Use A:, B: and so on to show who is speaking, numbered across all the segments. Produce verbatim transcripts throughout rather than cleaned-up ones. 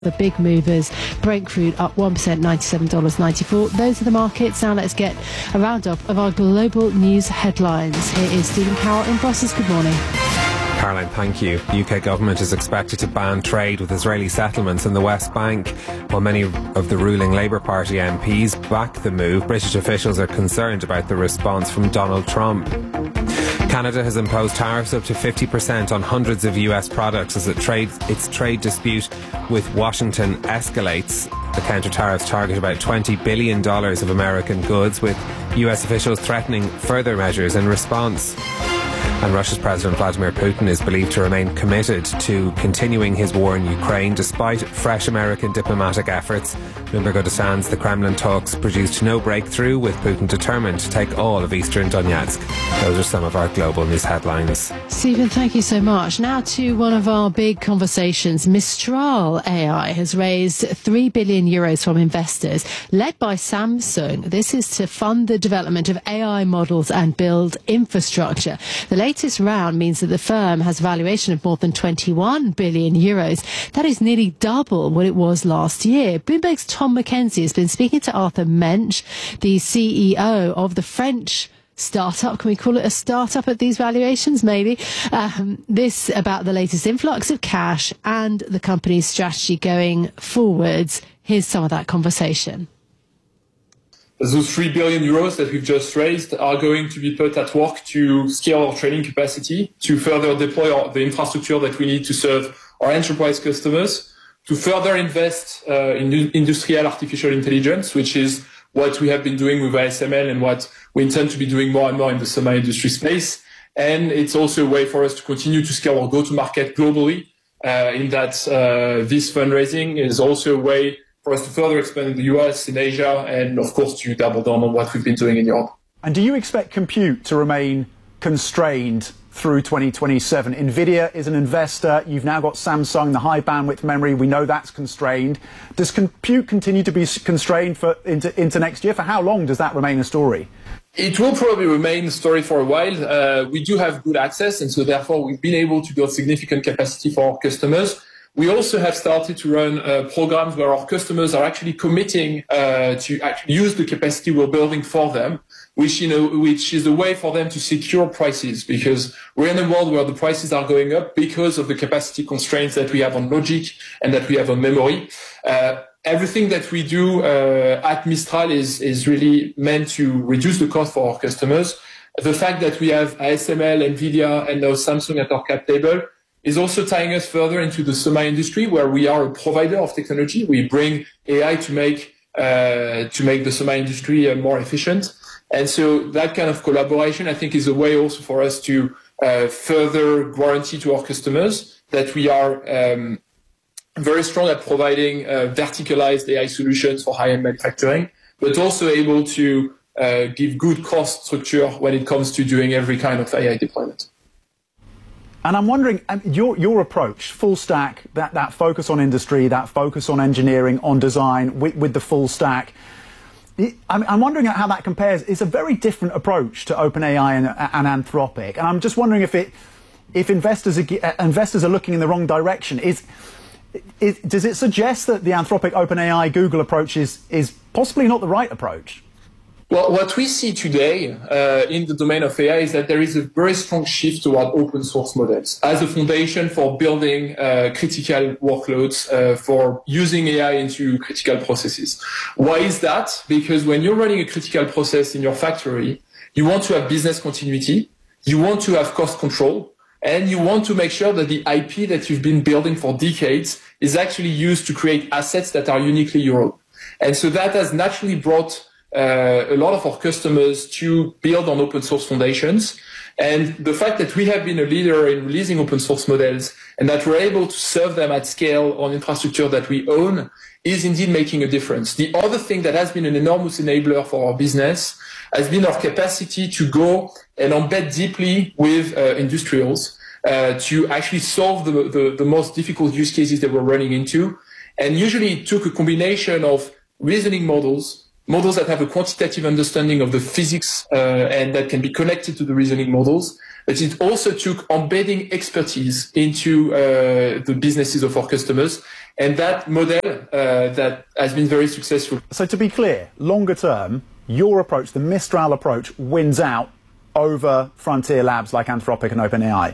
A: The big movers, Brent crude up one percent, ninety-seven dollars ninety-four. Those are the markets. Now let's get a roundup of our global news headlines. Here is Stephen Carroll in Brussels. Good morning.
B: Caroline, thank you. The U K government is expected to ban trade with Israeli settlements in the West Bank. While many of the ruling Labour Party M Ps back the move, British officials are concerned about the response from Donald Trump. Canada has imposed tariffs up to fifty percent on hundreds of U S products as it trades, its trade dispute with Washington escalates. The counter-tariffs target about twenty billion dollars of American goods, with U S officials threatening further measures in response. And Russia's President Vladimir Putin is believed to remain committed to continuing his war in Ukraine despite fresh American diplomatic efforts. Bloomberg understands the Kremlin talks produced no breakthrough, with Putin determined to take all of eastern Donetsk. Those are some of our global news headlines.
A: Stephen, thank you so much. Now to one of our big conversations. Mistral A I has raised three billion euros from investors, led by Samsung. This is to fund the development of A I models and build infrastructure. The latest round means that the firm has a valuation of more than twenty-one billion euros. That is nearly double what it was last year. Bloomberg's Tom McKenzie has been speaking to Arthur Mensch, the C E O of the French startup. Can we call it a startup at these valuations? Maybe. Um, this about the latest influx of cash and the company's strategy going forwards. Here's some of that conversation.
C: Those three billion euros that we've just raised are going to be put at work to scale our training capacity, to further deploy our, the infrastructure that we need to serve our enterprise customers, to further invest uh, in industrial artificial intelligence, which is what we have been doing with A S M L and what we intend to be doing more and more in the semi-industry space. And it's also a way for us to continue to scale our go-to-market globally, uh, in that uh, this fundraising is also a way for us to further expand in the U S, in Asia, and of course to double down on what we've been doing in Europe.
D: And do you expect compute to remain constrained through twenty twenty-seven? Nvidia is an investor. You've now got Samsung, the high bandwidth memory. We know that's constrained. Does compute continue to be constrained for into, into next year? For how long does that remain a story?
C: It will probably remain a story for a while. Uh, we do have good access, and so therefore we've been able to build significant capacity for our customers. We also have started to run uh, programs where our customers are actually committing uh, to actually use the capacity we're building for them, which, you know, which is a way for them to secure prices, because we're in a world where the prices are going up because of the capacity constraints that we have on logic and that we have on memory. Uh, everything that we do uh, at Mistral is, is really meant to reduce the cost for our customers. The fact that we have A S M L, Nvidia, and now Samsung at our cap table is also tying us further into the semi-industry, where we are a provider of technology. We bring A I to make uh, to make the semi-industry uh, more efficient. And so that kind of collaboration, I think, is a way also for us to uh, further guarantee to our customers that we are um, very strong at providing uh, verticalized A I solutions for high-end manufacturing, but also able to uh, give good cost structure when it comes to doing every kind of A I deployment.
D: And I'm wondering, um, your your approach, full stack, that, that focus on industry, that focus on engineering, on design, with, with the full stack, it, I'm, I'm wondering how that compares. It's a very different approach to OpenAI and, and Anthropic. And I'm just wondering if it, if investors are, uh, investors are looking in the wrong direction. Is, is, does it suggest that the Anthropic, OpenAI, Google approach is, is possibly not the right approach?
C: Well, what we see today uh, in the domain of A I is that there is a very strong shift toward open source models as a foundation for building uh, critical workloads, uh, for using A I into critical processes. Why is that? Because when you're running a critical process in your factory, you want to have business continuity, you want to have cost control, and you want to make sure that the I P that you've been building for decades is actually used to create assets that are uniquely your own. And so that has naturally brought Uh, a lot of our customers to build on open source foundations. And the fact that we have been a leader in releasing open source models and that we're able to serve them at scale on infrastructure that we own is indeed making a difference. The other thing that has been an enormous enabler for our business has been our capacity to go and embed deeply with uh, industrials uh, to actually solve the, the, the most difficult use cases that we're running into. And usually it took a combination of reasoning models, models that have a quantitative understanding of the physics uh, and that can be connected to the reasoning models. But it also took embedding expertise into uh, the businesses of our customers. And that model uh, that has been very successful.
D: So to be clear, longer term, your approach, the Mistral approach, wins out over frontier labs like Anthropic and OpenAI?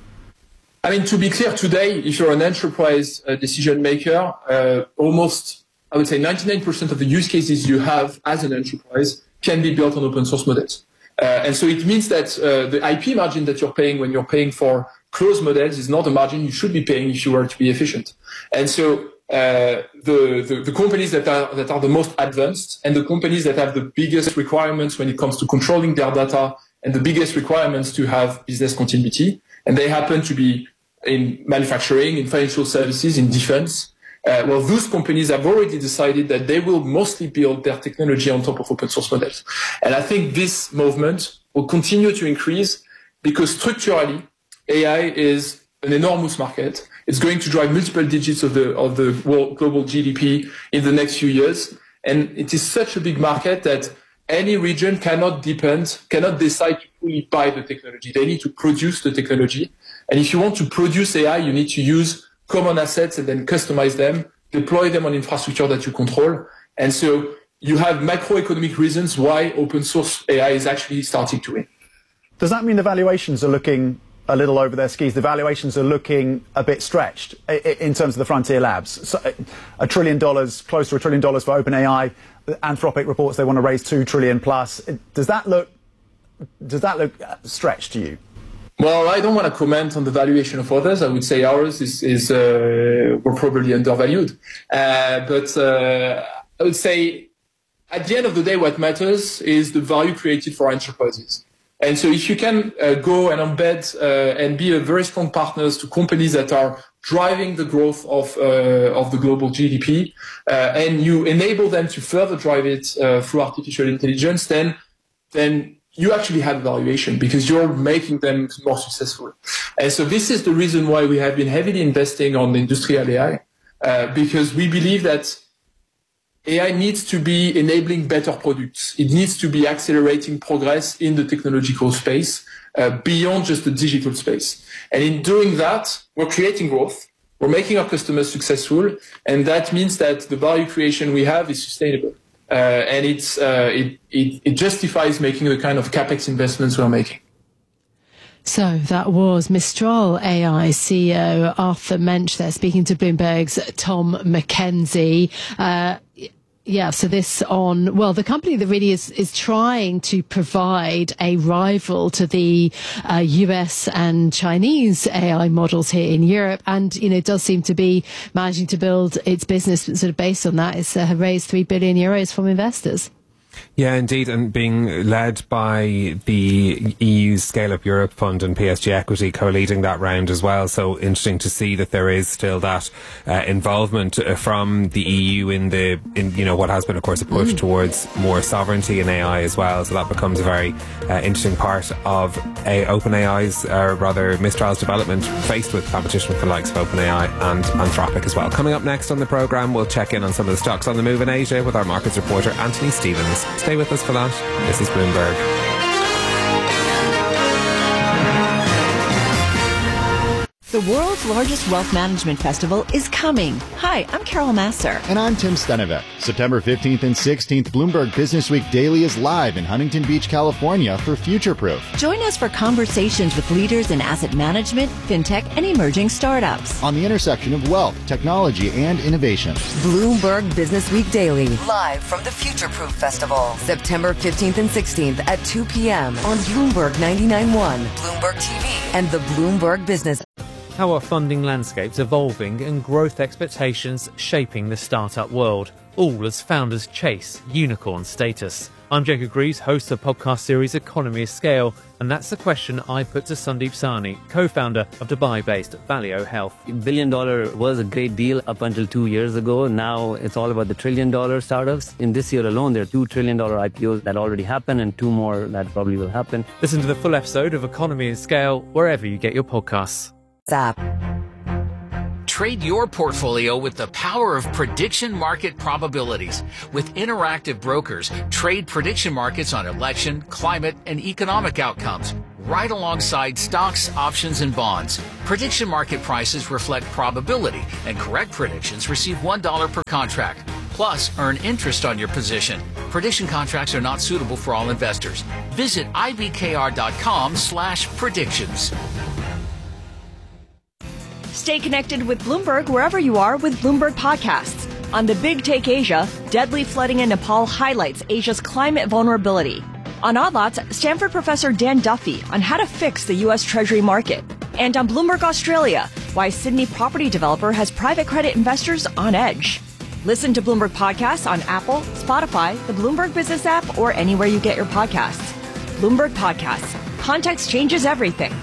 C: I mean, to be clear, today, if you're an enterprise uh, decision maker, uh, almost, I would say ninety-nine percent of the use cases you have as an enterprise can be built on open source models. Uh, and so it means that uh, the I P margin that you're paying when you're paying for closed models is not a margin you should be paying if you were to be efficient. And so uh, the, the, the companies that are, that are the most advanced and the companies that have the biggest requirements when it comes to controlling their data and the biggest requirements to have business continuity, and they happen to be in manufacturing, in financial services, in defense. Uh, well, those companies have already decided that they will mostly build their technology on top of open source models. And I think this movement will continue to increase because structurally, A I is an enormous market. It's going to drive multiple digits of the, of the world, global G D P in the next few years. And it is such a big market that any region cannot depend, cannot decide to fully buy the technology. They need to produce the technology. And if you want to produce A I, you need to use common assets and then customize them, deploy them on infrastructure that you control. And so you have macroeconomic reasons why open source A I is actually starting to win.
D: Does that mean the valuations are looking a little over their skis? The valuations are looking a bit stretched in terms of the frontier labs. So a trillion dollars, close to a trillion dollars for OpenAI. Anthropic reports they want to raise two trillion plus. Does that look, does that look stretched to you?
C: Well, I don't want to comment on the valuation of others. I would say ours is, is uh, we're probably undervalued. Uh, but uh, I would say at the end of the day, what matters is the value created for enterprises. And so if you can uh, go and embed uh, and be a very strong partners to companies that are driving the growth of uh, of the global G D P, uh, and you enable them to further drive it uh, through artificial intelligence, then then you actually have valuation because you're making them more successful. And so this is the reason why we have been heavily investing on industrial A I, uh, because we believe that A I needs to be enabling better products. It needs to be accelerating progress in the technological space uh, beyond just the digital space. And in doing that, we're creating growth. We're making our customers successful. And that means that the value creation we have is sustainable. Uh, and it's, uh, it, it, it justifies making the kind of CapEx investments we're making.
A: So that was Mistral A I C E O Arthur Mensch there speaking to Bloomberg's Tom McKenzie. Uh, Yeah, so this on, well, the company that really is, is trying to provide a rival to the uh, U S and Chinese A I models here in Europe. And, you know, it does seem to be managing to build its business sort of based on that. It's uh, raised three billion euros from investors.
B: Yeah, indeed, and being led by the E U's Scale Up Europe Fund and P S G Equity co-leading that round as well. So interesting to see that there is still that uh, involvement uh, from the E U in the, in you know, what has been, of course, a push mm. towards more sovereignty in A I as well. So that becomes a very uh, interesting part of a OpenAI's, or rather Mistral's development, faced with competition from the likes of OpenAI and Anthropic as well. Coming up next on the programme, we'll check in on some of the stocks on the move in Asia with our markets reporter Anthony Stevens. Stay with us for that. This is Bloomberg.
E: The world's largest wealth management festival is coming. Hi, I'm Carol Masser.
F: And I'm Tim Stenevec. September fifteenth and sixteenth, Bloomberg Businessweek Daily is live in Huntington Beach, California for Futureproof.
E: Join us for conversations with leaders in asset management, fintech, and emerging startups.
F: On the intersection of wealth, technology, and innovation.
G: Bloomberg Businessweek Daily, live from the Futureproof Festival. September fifteenth and sixteenth at two p.m. on Bloomberg ninety-nine point one, Bloomberg T V, and the Bloomberg Business.
H: How are funding landscapes evolving and growth expectations shaping the startup world, all as founders chase unicorn status? I'm Jacob Greaves, host of the podcast series Economy of Scale, and that's the question I put to Sandeep Sahni, co-founder of Dubai-based Valeo Health.
I: Billion dollar was a great deal up until two years ago. Now it's all about the trillion dollar startups. In this year alone, there are two trillion dollar I P Os that already happened and two more that probably will happen.
H: Listen to the full episode of Economy of Scale wherever you get your podcasts.
G: App.
J: Trade your portfolio with the power of prediction market probabilities. With Interactive Brokers, trade prediction markets on election, climate, and economic outcomes, right alongside stocks, options, and bonds. Prediction market prices reflect probability, and correct predictions receive one dollar per contract. Plus, earn interest on your position. Prediction contracts are not suitable for all investors. Visit ibkr.com slash predictions.
E: Stay connected with Bloomberg wherever you are with Bloomberg Podcasts. On the Big Take Asia, deadly flooding in Nepal highlights Asia's climate vulnerability. On Odd Lots, Stanford professor Dan Duffy on how to fix the U S Treasury market. And on Bloomberg Australia, why Sydney property developer has private credit investors on edge. Listen to Bloomberg Podcasts on Apple, Spotify, the Bloomberg Business app, or anywhere you get your podcasts. Bloomberg Podcasts. Context changes everything.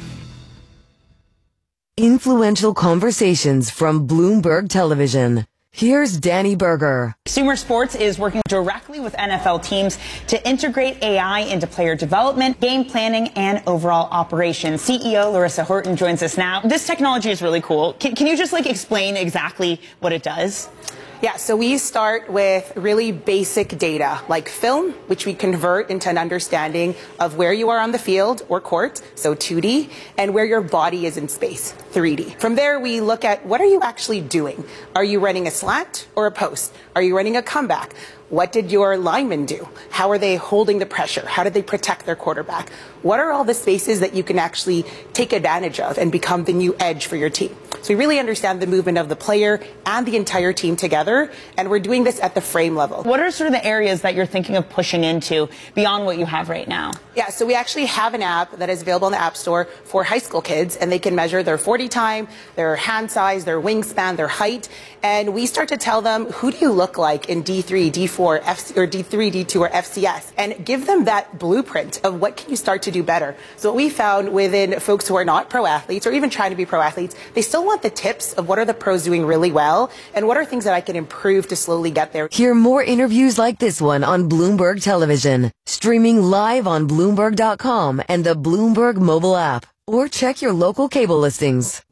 G: Influential conversations from Bloomberg Television. Here's Danny Berger.
K: Consumer Sports is working directly with N F L teams to integrate A I into player development, game planning, and overall operations. C E O Larissa Horton joins us now. This technology is really cool. Can, can you just like explain exactly what it does?
L: Yeah, so we start with really basic data like film, which we convert into an understanding of where you are on the field or court, so two D, and where your body is in space, three D. From there, we look at what are you actually doing? Are you running a slant or a post? Are you running a comeback? What did your linemen do? How are they holding the pressure? How did they protect their quarterback? What are all the spaces that you can actually take advantage of and become the new edge for your team? So we really understand the movement of the player and the entire team together, and we're doing this at the frame level.
K: What are sort of the areas that you're thinking of pushing into beyond what you have right now?
L: Yeah, so we actually have an app that is available in the App Store for high school kids, and they can measure their forty time, their hand size, their wingspan, their height, and we start to tell them, who do you look like in D three, D four, F C, or D three, D two, or F C S, and give them that blueprint of what can you start to do better. So what we found within folks who are not pro athletes or even trying to be pro athletes, they still want the tips of what are the pros doing really well and what are things that I can improve to slowly get there.
G: Hear more interviews like this one on Bloomberg Television, streaming live on Bloomberg dot com and the Bloomberg mobile app, or check your local cable listings.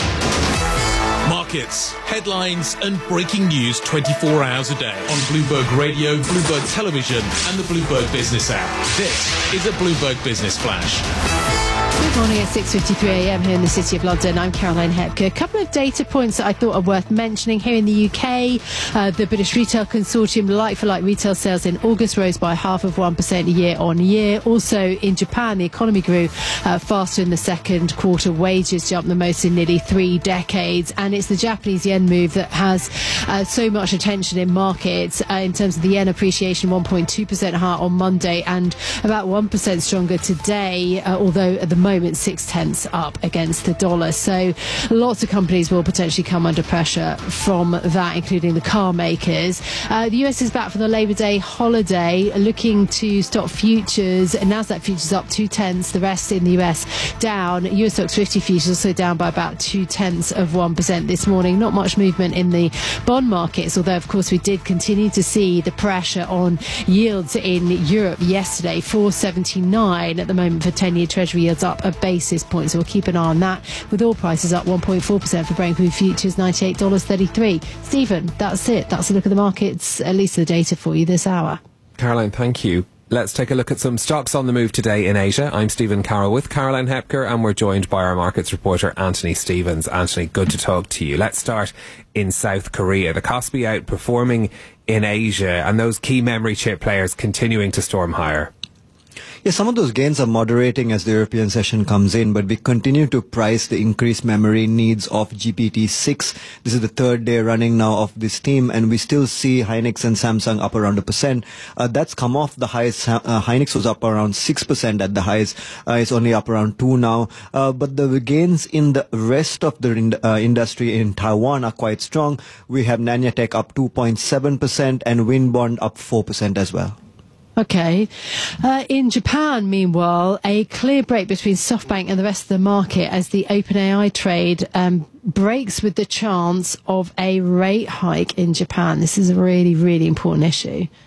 M: Markets, headlines, and breaking news twenty-four hours a day on Bloomberg Radio, Bloomberg Television, and the Bloomberg Business app. This is a Bloomberg Business Flash.
A: Good morning at six fifty-three a m here in the City of London. I'm Caroline Hepker. A couple of data points that I thought are worth mentioning. Here in the U K, uh, the British Retail Consortium like-for-like retail sales in August rose by half of one percent year on year. Also in Japan, the economy grew uh, faster in the second quarter. Wages jumped the most in nearly three decades. And it's the Japanese yen move that has uh, so much attention in markets uh, in terms of the yen appreciation, one point two percent higher on Monday and about one percent stronger today, uh, although at the moment six tenths up against the dollar. So lots of companies will potentially come under pressure from that, including the car makers. Uh, the U S is back for the Labor Day holiday, looking to stop futures. NASDAQ futures up two tenths, the rest in the U S down. U S Stocks fifty futures also down by about two tenths of one percent this morning. Not much movement in the bond markets, although of course we did continue to see the pressure on yields in Europe yesterday. four seventy-nine at the moment for ten-year Treasury yields, up a basis point, so we'll keep an eye on that, with oil prices up one point four percent for Brent crude futures, ninety-eight dollars thirty-three. Stephen, that's it. That's a look at the markets, at least the data for you this hour.
B: Caroline, thank you. Let's take a look at some stocks on the move today in Asia. I'm Stephen Carroll with Caroline Hepker, and we're joined by our markets reporter Anthony Stevens. Anthony, good to talk to you. Let's start in South Korea. The Kospi outperforming in Asia, and those key memory chip players continuing to storm higher.
N: Yeah, some of those gains are moderating as the European session comes in, but we continue to price the increased memory needs of G P T six. This is the third day running now of this theme, and we still see Hynix and Samsung up around a percent. Uh, that's come off the highs. Uh, Hynix was up around six percent at the highs. Uh, it's only up around two now. Uh, but the gains in the rest of the in, uh, industry in Taiwan are quite strong. We have Nanya Tech up two point seven percent and Winbond up four percent as well.
A: Okay. Uh, in Japan, meanwhile, a clear break between SoftBank and the rest of the market as the OpenAI trade um, breaks with the chance of a rate hike in Japan. This is a really, really important issue.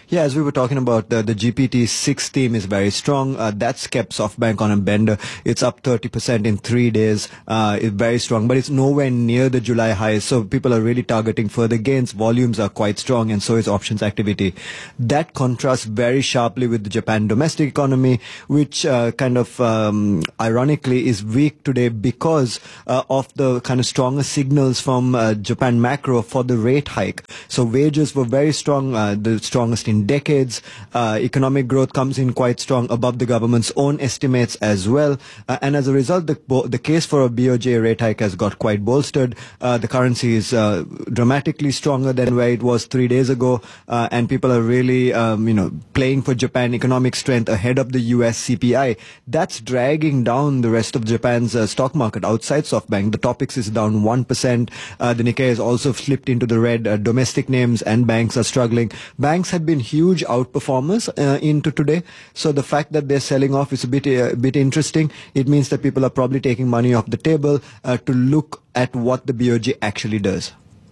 N: Yeah, as we were talking about, uh, the G P T six theme is very strong. Uh, that's kept SoftBank on a bender. It's up thirty percent in three days. Uh, it's very strong, but it's nowhere near the July highs. So people are really targeting further gains. Volumes are quite strong, and so is options activity. That contrasts very sharply with the Japan domestic economy, which uh, kind of um, ironically is weak today because uh, of the kind of stronger signals from uh, Japan macro for the rate hike. So wages were very strong, uh, the strongest in decades. Uh, economic growth comes in quite strong, above the government's own estimates as well. Uh, and as a result, the, the case for a B O J rate hike has got quite bolstered. Uh, the currency is uh, dramatically stronger than where it was three days ago. Uh, and people are really, um, you know, playing for Japan economic strength ahead of the U S C P I. That's dragging down the rest of Japan's uh, stock market outside SoftBank. The Topix is down one percent. Uh, the Nikkei has also slipped into the red. Uh, domestic names and banks are struggling. Banks have been huge outperformers uh, into today. So the fact that they're selling off is a bit uh, a bit interesting. It means that people are probably taking money off the table uh, to look at what the B O J actually does.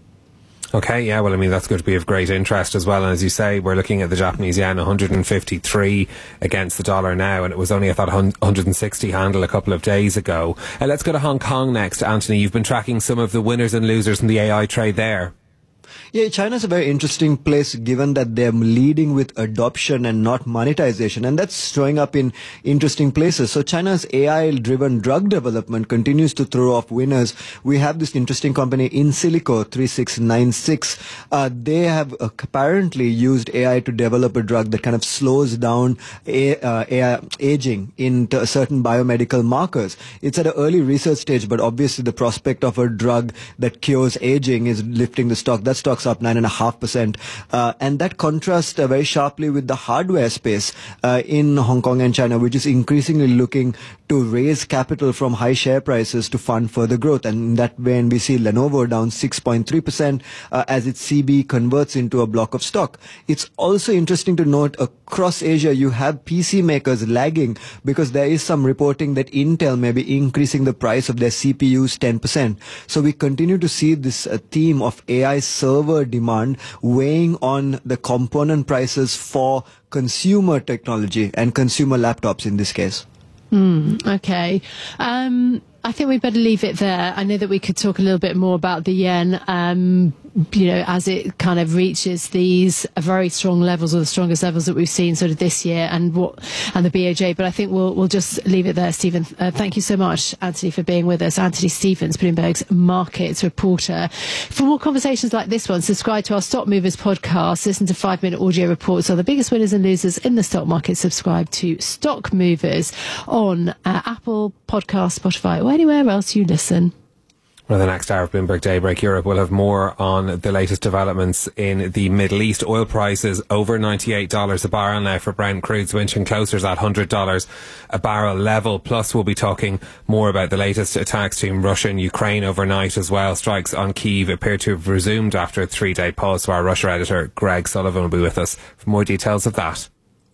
B: Okay, yeah, well, I mean, that's going to be of great interest as well. And as you say, we're looking at the Japanese yen, one hundred fifty-three against the dollar now, and it was only at that one hundred sixty handle a couple of days ago. Uh, let's go to Hong Kong next. Anthony, you've been tracking some of the winners and losers in the A I trade there.
N: Yeah, China's a very interesting place given that they're leading with adoption and not monetization, and that's showing up in interesting places. So China's A I-driven drug development continues to throw off winners. We have this interesting company, InSilico, three six nine six. Uh, they have uh, apparently used A I to develop a drug that kind of slows down a, uh, A I aging in t- certain biomedical markers. It's at an early research stage, but obviously the prospect of a drug that cures aging is lifting the stock. That stock's up nine point five percent. Uh, and that contrasts uh, very sharply with the hardware space uh, in Hong Kong and China, which is increasingly looking to raise capital from high share prices to fund further growth. And in that vein, we see Lenovo down six point three percent uh, as its C B converts into a block of stock. It's also interesting to note across Asia, you have P C makers lagging because there is some reporting that Intel may be increasing the price of their C P Us ten percent. So we continue to see this uh, theme of A I server demand weighing on the component prices for consumer technology and consumer laptops in this case.
A: Mm, okay. Um, I think we better leave it there. I know that we could talk a little bit more about the yen, um, you know, as it kind of reaches these very strong levels, or the strongest levels that we've seen sort of this year, and what and the B O J. But I think we'll we'll just leave it there, Stephen. Uh, thank you so much, Anthony, for being with us. Anthony Stevens, Bloomberg's markets reporter. For more conversations like this one, subscribe to our Stock Movers podcast. Listen to five-minute audio reports on the biggest winners and losers in the stock market. Subscribe to Stock Movers on uh, Apple Podcasts, Spotify, or anywhere else you listen.
B: Well, the next hour of Bloomberg Daybreak Europe will have more on the latest developments in the Middle East. Oil prices over ninety-eight dollars a barrel now for Brent crude, so inching closer to that one hundred dollars a barrel level. Plus, we'll be talking more about the latest attacks to Russia and Ukraine overnight as well. Strikes on Kyiv appear to have resumed after a three-day pause. So our Russia editor, Greg Sullivan, will be with us for more details of that.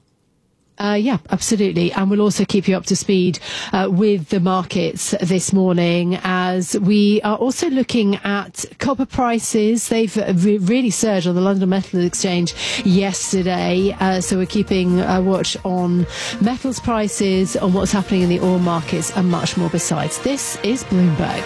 A: Uh, yeah, absolutely. And we'll also keep you up to speed uh, with the markets this morning, as we are also looking at copper prices. They've re- really surged on the London Metal Exchange yesterday. Uh, so we're keeping a watch on metals prices, on what's happening in the oil markets, and much more besides. This is Bloomberg.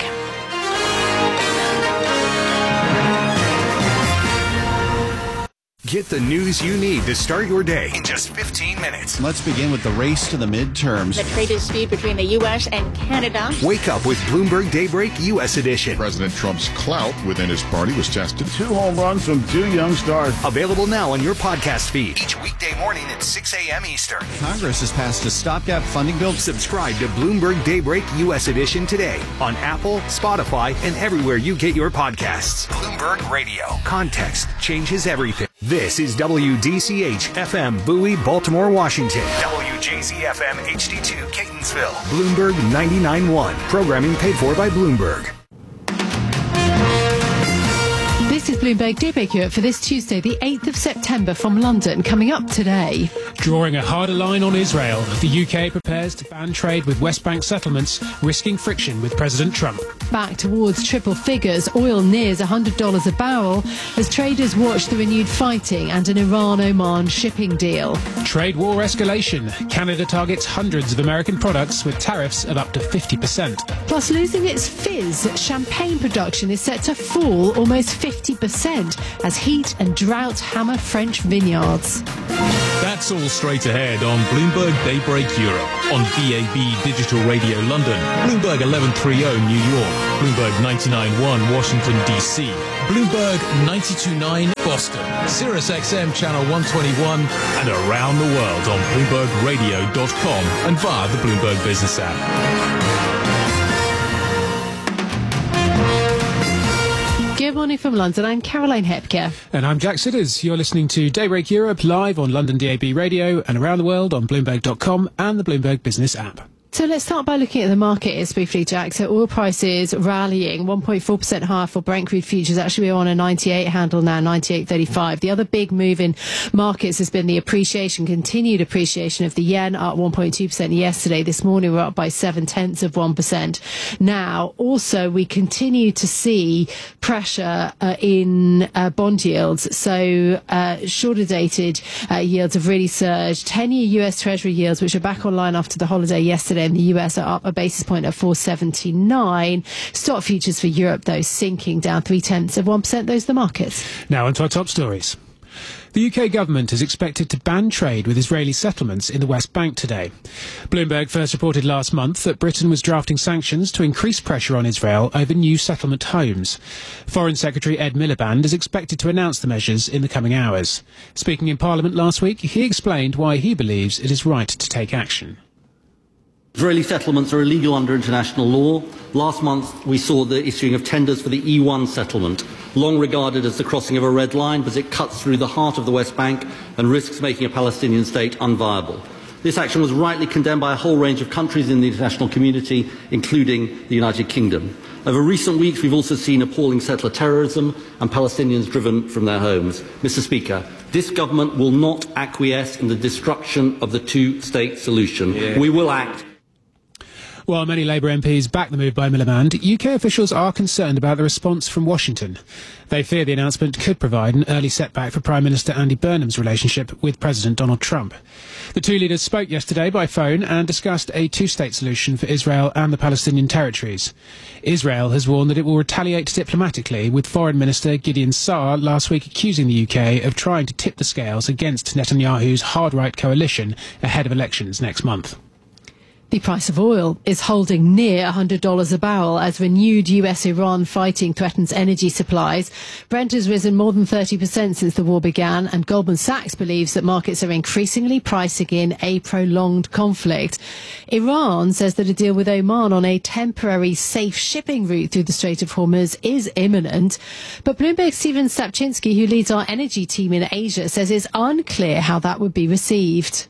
O: Get the news you need to start your day in just fifteen minutes.
P: Let's begin with the race to the midterms.
Q: The trade dispute between the U S and Canada.
O: Wake up with Bloomberg Daybreak U S Edition.
R: President Trump's clout within his party was tested.
S: Two home runs from two young stars.
O: Available now on your podcast feed. Each weekday morning at six a.m. Eastern.
P: Congress has passed a stopgap funding bill.
O: Subscribe to Bloomberg Daybreak U S Edition today on Apple, Spotify, and everywhere you get your podcasts. Bloomberg Radio. Context changes everything. This is W D C H F M Bowie, Baltimore, Washington. W J Z F M H D two Catonsville. Bloomberg ninety-nine point one. Programming paid for by Bloomberg.
A: This is Bloomberg Daybreak Europe for this Tuesday, the eighth of September from London. Coming up today.
T: Drawing a harder line on Israel, the U K prepares to ban trade with West Bank settlements, risking friction with President Trump.
A: Back towards triple figures, oil nears one hundred dollars a barrel as traders watch the renewed fighting and an Iran-Oman shipping deal.
T: Trade war escalation. Canada targets hundreds of American products with tariffs of up to fifty percent.
A: Plus, losing its fizz, champagne production is set to fall almost fifty percent as heat and drought hammer French vineyards.
M: That's all straight ahead on Bloomberg Daybreak Europe, on B A B Digital Radio London, Bloomberg eleven thirty New York, Bloomberg ninety-nine point one Washington D C, Bloomberg ninety-two point nine Boston, Sirius X M Channel one twenty-one, and around the world on Bloomberg Radio dot com and via the Bloomberg Business app.
A: Good morning from London. I'm Caroline Hepker.
T: And I'm Jack Sidders. You're listening to Daybreak Europe live on London D A B Radio and around the world on Bloomberg dot com and the Bloomberg Business app.
A: So let's start by looking at the markets briefly, Jack. So oil prices rallying one point four percent higher for Brent crude futures. Actually, we're on a ninety-eight handle now, ninety-eight thirty-five. The other big move in markets has been the appreciation, continued appreciation of the yen, up one point two percent yesterday. This morning, we're up by seven tenths of one percent. Now, also, we continue to see pressure uh, in uh, bond yields. So uh, shorter dated uh, yields have really surged. ten-year U S Treasury yields, which are back online after the holiday yesterday, in the U S are up a basis point at four seventy-nine. Stock futures for Europe, though, sinking down three tenths of one percent. Those are the markets.
T: Now on to our top stories. The U K government is expected to ban trade with Israeli settlements in the West Bank today. Bloomberg first reported last month that Britain was drafting sanctions to increase pressure on Israel over new settlement homes. Foreign Secretary Ed Miliband is expected to announce the measures in the coming hours. Speaking in Parliament last week, he explained why he believes it is right to take action.
U: Israeli settlements are illegal under international law. Last month, we saw the issuing of tenders for the E one settlement, long regarded as the crossing of a red line because it cuts through the heart of the West Bank and risks making a Palestinian state unviable. This action was rightly condemned by a whole range of countries in the international community, including the United Kingdom. Over recent weeks, we've also seen appalling settler terrorism and Palestinians driven from their homes. Mister Speaker, this government will not acquiesce in the destruction of the two-state solution. Yeah. We will act.
T: While many Labour M Ps back the move by Miliband, U K officials are concerned about the response from Washington. They fear the announcement could provide an early setback for Prime Minister Andy Burnham's relationship with President Donald Trump. The two leaders spoke yesterday by phone and discussed a two-state solution for Israel and the Palestinian territories. Israel has warned that it will retaliate diplomatically, with Foreign Minister Gideon Saar last week accusing the U K of trying to tip the scales against Netanyahu's hard-right coalition ahead of elections next month.
A: The price of oil is holding near one hundred dollars a barrel as renewed U S-Iran fighting threatens energy supplies. Brent has risen more than thirty percent since the war began, and Goldman Sachs believes that markets are increasingly pricing in a prolonged conflict. Iran says that a deal with Oman on a temporary safe shipping route through the Strait of Hormuz is imminent. But Bloomberg's Stephen Stapczynski, who leads our energy team in Asia, says it's unclear how that would be received.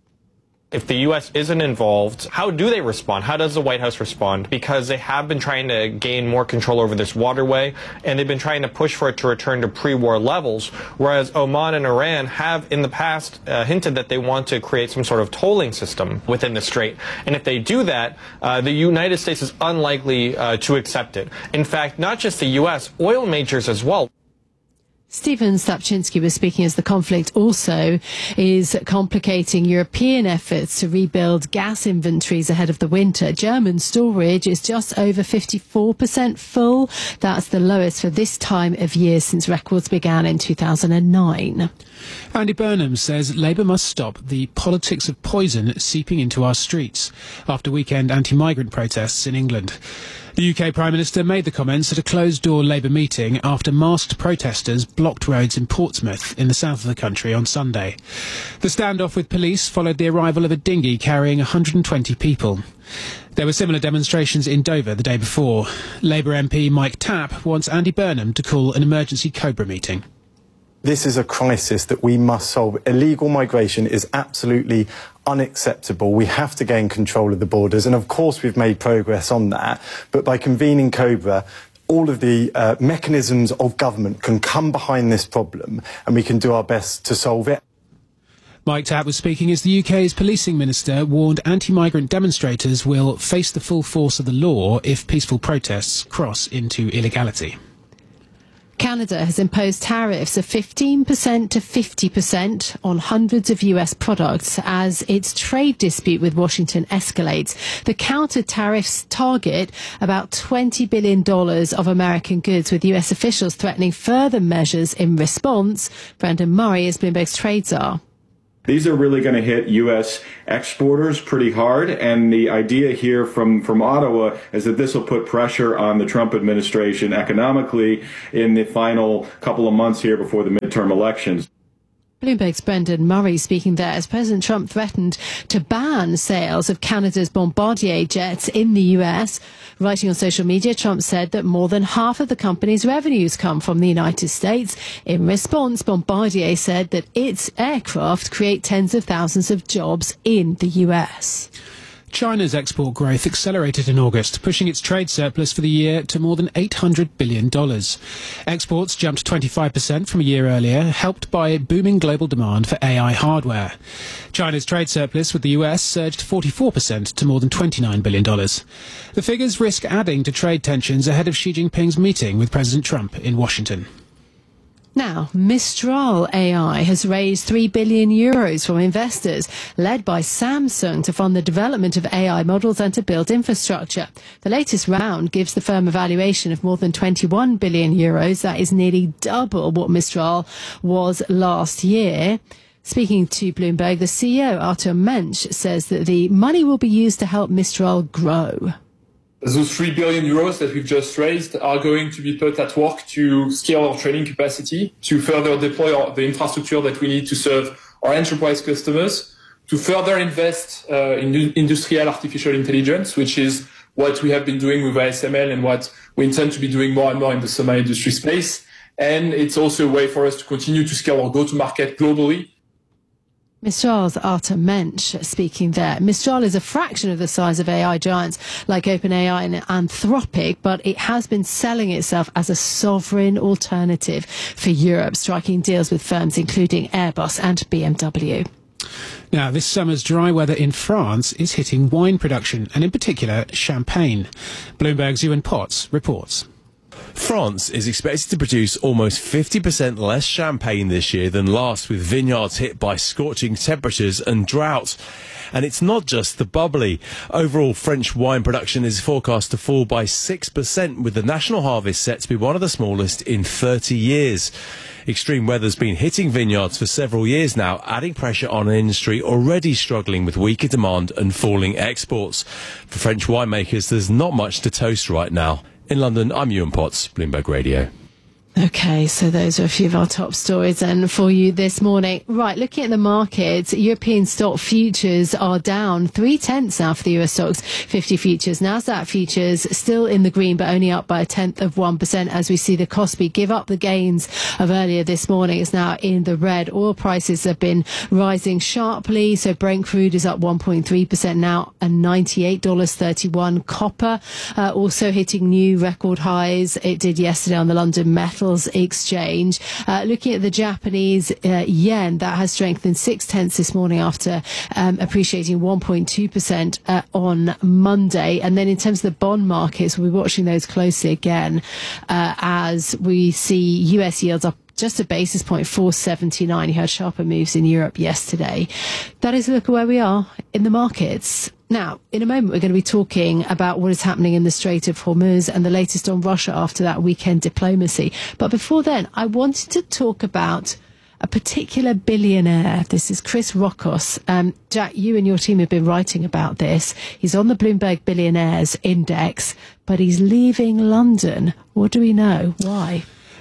V: If the U S isn't involved, how do they respond? How does the White House respond? Because they have been trying to gain more control over this waterway, and they've been trying to push for it to return to pre-war levels, whereas Oman and Iran have in the past uh, hinted that they want to create some sort of tolling system within the strait. And if they do that, uh, the United States is unlikely uh, to accept it. In fact, not just the U S, oil majors as well.
A: Stephen Stapczynski was speaking as the conflict also is complicating European efforts to rebuild gas inventories ahead of the winter. German storage is just over fifty-four percent full. That's the lowest for this time of year since records began in two thousand nine.
T: Andy Burnham says Labour must stop the politics of poison seeping into our streets after weekend anti-migrant protests in England. The U K Prime Minister made the comments at a closed-door Labour meeting after masked protesters blocked roads in Portsmouth in the south of the country on Sunday. The standoff with police followed the arrival of a dinghy carrying one hundred twenty people. There were similar demonstrations in Dover the day before. Labour M P Mike Tapp wants Andy Burnham to call an emergency Cobra meeting.
W: This is a crisis that we must solve. Illegal migration is absolutely unacceptable. We have to gain control of the borders, and of course we've made progress on that. But by convening Cobra, all of the uh, mechanisms of government can come behind this problem, and we can do our best to solve it.
T: Mike Tapp was speaking as the U K's policing minister warned anti-migrant demonstrators will face the full force of the law if peaceful protests cross into illegality.
A: Canada has imposed tariffs of fifteen percent to fifty percent on hundreds of U S products as its trade dispute with Washington escalates. The counter tariffs target about twenty billion dollars of American goods, with U S officials threatening further measures in response. Brendan Murray is Bloomberg's trade czar.
C: These are really going to hit U S exporters pretty hard, and the idea here from, from Ottawa is that this will put pressure on the Trump administration economically in the final couple of months here before the midterm elections.
A: Bloomberg's Brendan Murray speaking there as President Trump threatened to ban sales of Canada's Bombardier jets in the U S. Writing on social media, Trump said that more than half of the company's revenues come from the United States. In response, Bombardier said that its aircraft create tens of thousands of jobs in the U S.
T: China's export growth accelerated in August, pushing its trade surplus for the year to more than eight hundred billion dollars. Exports jumped twenty-five percent from a year earlier, helped by booming global demand for A I hardware. China's trade surplus with the U S surged forty-four percent to more than twenty-nine billion dollars. The figures risk adding to trade tensions ahead of Xi Jinping's meeting with President Trump in Washington.
A: Now, Mistral A I has raised three billion euros from investors, led by Samsung, to fund the development of A I models and to build infrastructure. The latest round gives the firm a valuation of more than twenty-one billion euros. That is nearly double what Mistral was last year. Speaking to Bloomberg, the C E O, Artur Mensch, says that the money will be used to help Mistral grow.
D: Those three billion euros that we've just raised are going to be put at work to scale our training capacity, to further deploy our, the infrastructure that we need to serve our enterprise customers, to further invest uh, in industrial artificial intelligence, which is what we have been doing with A S M L and what we intend to be doing more and more in the semi-industry space. And it's also a way for us to continue to scale our go-to-market globally.
A: Mistral's Artur Mensch speaking there. Mistral is a fraction of the size of A I giants like OpenAI and Anthropic, but it has been selling itself as a sovereign alternative for Europe, striking deals with firms including Airbus and B M W.
T: Now, this summer's dry weather in France is hitting wine production, and in particular, champagne. Bloomberg's Ewan Potts reports.
F: France is expected to produce almost fifty percent less champagne this year than last, with vineyards hit by scorching temperatures and drought. And it's not just the bubbly. Overall, French wine production is forecast to fall by six percent, with the national harvest set to be one of the smallest in thirty years. Extreme weather's been hitting vineyards for several years now, adding pressure on an industry already struggling with weaker demand and falling exports. For French winemakers, there's not much to toast right now. In London, I'm Ewan Potts, Bloomberg Radio.
A: Okay, so those are a few of our top stories then for you this morning. Right, looking at the markets, European stock futures are down three-tenths now for the U S stocks fifty futures. Nasdaq futures still in the green, but only up by a tenth of one percent as we see the Kospi give up the gains of earlier this morning. It's now in the red. Oil prices have been rising sharply, so Brent crude is up one point three percent now at ninety-eight dollars thirty-one. Copper uh, also hitting new record highs. It did yesterday on the London Metal Exchange. Uh, looking at the Japanese uh, yen, that has strengthened six tenths this morning after um, appreciating one point two percent uh, on Monday. And then in terms of the bond markets, we're watching those closely again uh, as we see U S yields up just a basis point, four seventy-nine. You had sharper moves in Europe yesterday. That is a look at where we are in the markets. Now, in a moment, we're going to be talking about what is happening in the Strait of Hormuz and the latest on Russia after that weekend diplomacy. But before then, I wanted to talk about a particular billionaire. This is Chris Rockos. Um, Jack, you and your team have been writing about this. He's on the Bloomberg Billionaires Index, but he's leaving London. What do we know? Why?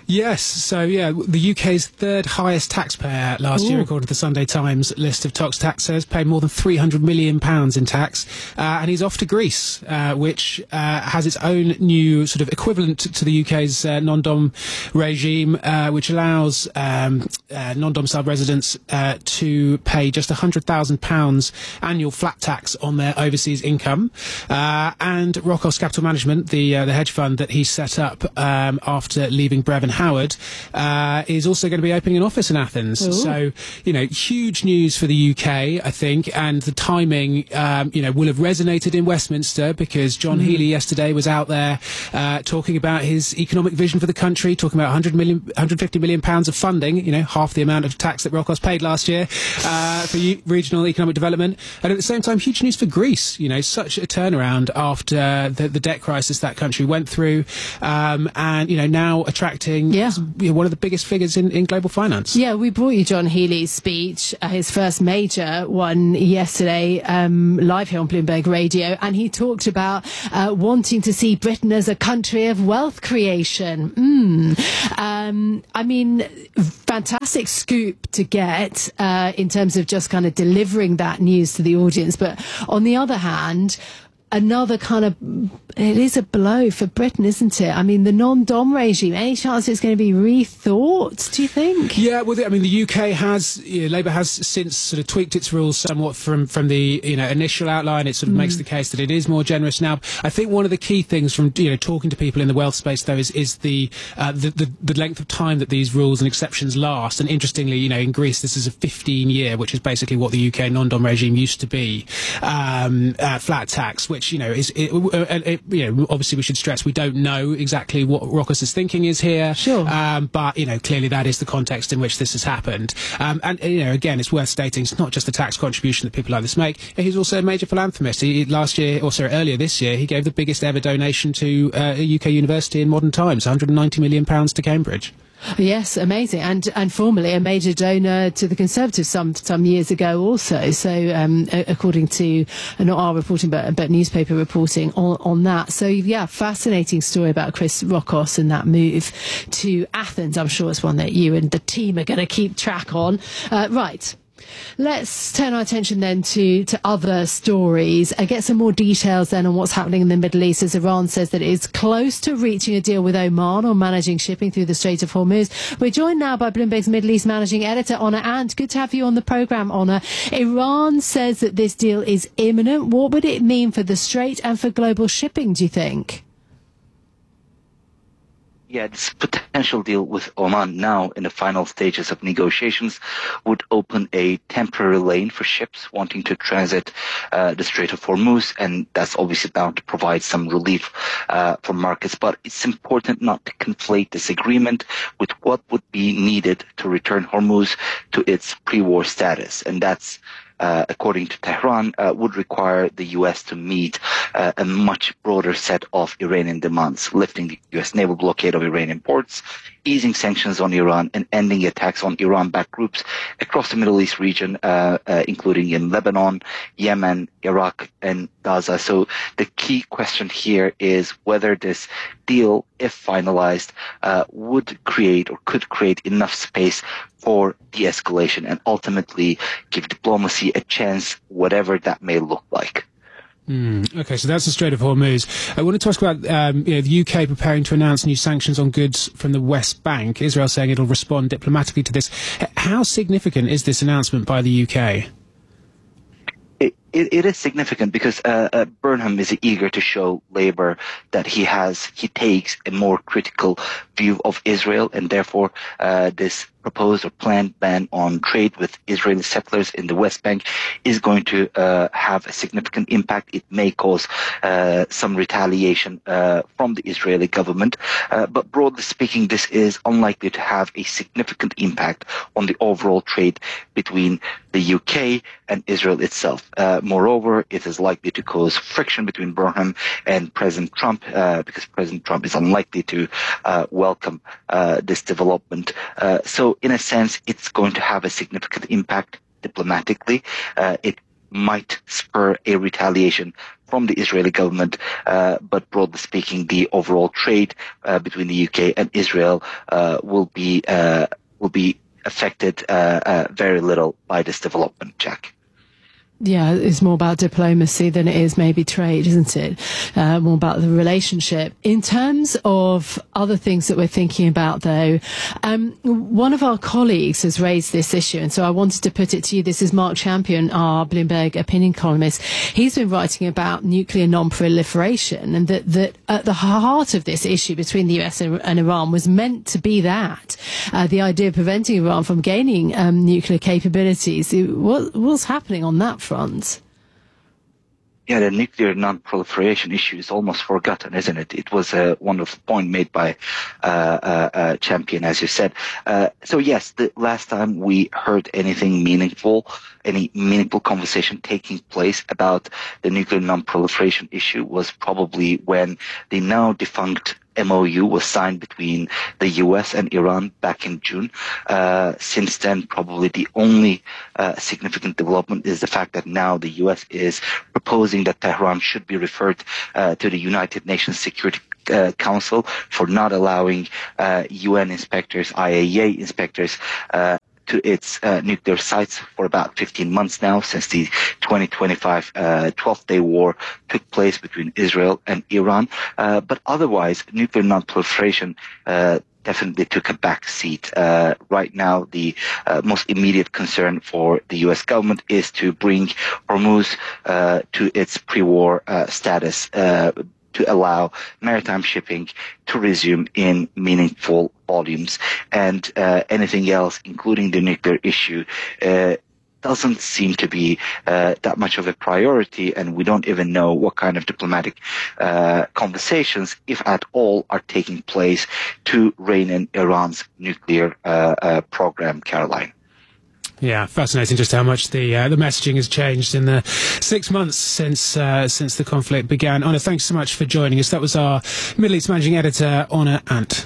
T: Yes, so yeah, the U K's third highest taxpayer last Ooh. year, according to the Sunday Times list of tax taxers, paid more than three hundred million pounds in tax, uh, and he's off to Greece, uh, which uh, has its own new sort of equivalent to the U K's uh, non-dom regime, uh, which allows um, uh, non-domiciled residents uh, to pay just one hundred thousand pounds annual flat tax on their overseas income. Uh, and Rokos Capital Management, the uh, the hedge fund that he set up um, after leaving Brevin Howard, uh, is also going to be opening an office in Athens. Ooh. So, you know, huge news for the U K, I think, and the timing, um, you know, will have resonated in Westminster because John mm. Healey yesterday was out there uh, talking about his economic vision for the country, talking about one hundred million, one hundred fifty million pounds of funding, you know, half the amount of tax that Rokos paid last year uh, for u- regional economic development. And at the same time, huge news for Greece, you know, such a turnaround after the, the debt crisis that country went through, um, and, you know, now attracting yeah. you know, one of the biggest figures in, in global finance.
A: Yeah, we brought you John Healey's speech, uh, his first major one yesterday, um, live here on Bloomberg Radio, and he talked about uh, wanting to see Britain as a country of wealth creation. Mm. Um, I mean, fantastic scoop to get uh, in terms of just kind of delivering that news to the audience. But on the other hand, another kind of, it is a blow for Britain, isn't it? I mean, the non-dom regime, any chance it's going to be rethought, do you think?
T: Yeah, well, I mean, the U K has, you know, Labour has since sort of tweaked its rules somewhat from, from the, you know, initial outline. It sort of mm. makes the case that it is more generous now. I think one of the key things from, you know, talking to people in the wealth space, though, is, is the, uh, the, the, the length of time that these rules and exceptions last. And interestingly, you know, in Greece, this is a fifteen year, which is basically what the U K non-dom regime used to be, um, uh, flat tax, which, you know, is, it, it, it, you know, obviously we should stress we don't know exactly what Rokos' thinking is here.
A: Sure.
T: Um, but, you know, clearly that is the context in which this has happened. Um, and, you know, again, it's worth stating it's not just the tax contribution that people like this make. He's also a major philanthropist. He, last year, or sorry, earlier this year, he gave the biggest ever donation to uh, a U K university in modern times, one hundred ninety million pounds to Cambridge.
A: Yes, amazing, and and formerly a major donor to the Conservatives some some years ago also. So um, according to uh, not our reporting but but newspaper reporting on on that. So yeah, fascinating story about Chris Rokos and that move to Athens. I'm sure it's one that you and the team are going to keep track on. Uh, right. Let's turn our attention then to, to other stories and get some more details then on what's happening in the Middle East as Iran says that it's close to reaching a deal with Oman on managing shipping through the Strait of Hormuz. We're joined now by Bloomberg's Middle East managing editor, Honor Ant. Good to have you on the programme, Honor. Iran says that this deal is imminent. What would it mean for the Strait and for global shipping, do you think?
H: Yeah, this potential deal with Oman now in the final stages of negotiations would open a temporary lane for ships wanting to transit uh, the Strait of Hormuz, and that's obviously bound to provide some relief uh, for markets. But it's important not to conflate this agreement with what would be needed to return Hormuz to its pre-war status, and that's Uh, according to Tehran, uh, would require the U S to meet uh, a much broader set of Iranian demands, lifting the U S naval blockade of Iranian ports, easing sanctions on Iran, and ending attacks on Iran-backed groups across the Middle East region, uh, uh, including in Lebanon, Yemen, Iraq, and Gaza. So the key question here is whether this deal, if finalized, uh, would create or could create enough space for de-escalation and ultimately give diplomacy a chance, whatever that may look like.
T: Mm, okay, so that's the Strait of Hormuz. I want to talk about um, you know, the U K preparing to announce new sanctions on goods from the West Bank. Israel saying it'll respond diplomatically to this. How significant is this announcement by the U K?
H: It, it, it is significant because uh, uh, Burnham is eager to show Labour that he has, he takes a more critical view of Israel, and therefore uh, this proposed or planned ban on trade with Israeli settlers in the West Bank is going to uh, have a significant impact. It may cause uh, some retaliation uh, from the Israeli government, uh, but broadly speaking, this is unlikely to have a significant impact on the overall trade between the U K and Israel itself. Uh, moreover, it is likely to cause friction between Burnham and President Trump, uh, because President Trump is unlikely to uh, welcome uh, this development. Uh, so in a sense, it's going to have a significant impact diplomatically. Uh, it might spur a retaliation from the Israeli government, uh, but broadly speaking, the overall trade uh, between the U K and Israel uh, will be uh, will be affected uh, uh, very little by this development, Jack.
A: Yeah, it's more about diplomacy than it is maybe trade, isn't it? Uh, more about the relationship. In terms of other things that we're thinking about, though, um, one of our colleagues has raised this issue, and so I wanted to put it to you. This is Mark Champion, our Bloomberg opinion columnist. He's been writing about nuclear non-proliferation, and that, that at the heart of this issue between the U S and, and Iran was meant to be that, uh, the idea of preventing Iran from gaining um, nuclear capabilities. What, what's happening on that front? front?
H: Yeah, the nuclear non-proliferation issue is almost forgotten, isn't it? It was a uh, wonderful point made by uh, uh, uh, Champion, as you said. Uh, so yes, the last time we heard anything meaningful, any meaningful conversation taking place about the nuclear non-proliferation issue was probably when the now defunct M O U was signed between the U S and Iran back in June. Uh, since then, probably the only uh, significant development is the fact that now the U S is proposing that Tehran should be referred uh, to the United Nations Security uh, Council for not allowing uh, U N inspectors, I A E A inspectors, uh, to its uh, nuclear sites for about fifteen months now, since the twenty twenty-five uh, twelfth day war took place between Israel and Iran. Uh, but otherwise, nuclear non-proliferation uh, definitely took a back seat. Uh, right now, the uh, most immediate concern for the U S government is to bring Hormuz uh, to its pre-war uh, status, uh, to allow maritime shipping to resume in meaningful volumes. And uh, anything else, including the nuclear issue, uh, doesn't seem to be uh, that much of a priority, and we don't even know what kind of diplomatic uh, conversations, if at all, are taking place to rein in Iran's nuclear uh, uh, program, Caroline.
T: Yeah, fascinating just how much the uh, the messaging has changed in the six months since uh, since the conflict began. Honor, thanks so much for joining us. That was our Middle East Managing Editor, Honor Ant.